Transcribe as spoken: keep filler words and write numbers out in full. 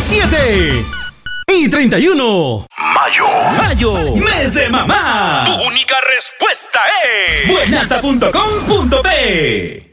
siete y treinta y uno. Mayo. Mayo, mes de mamá. Tu única respuesta es buenasa punto com punto pe.